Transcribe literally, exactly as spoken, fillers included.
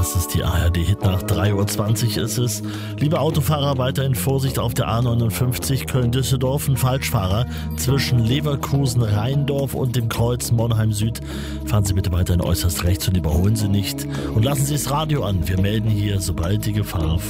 Das ist die A R D-Hit nach drei Uhr zwanzig ist es. Liebe Autofahrer, weiterhin Vorsicht auf der A neunundfünfzig Köln-Düsseldorf. Ein Falschfahrer zwischen Leverkusen-Rheindorf und dem Kreuz Monheim Süd. Fahren Sie bitte weiterhin äußerst rechts und überholen Sie nicht. Und lassen Sie das Radio an. Wir melden hier, sobald die Gefahr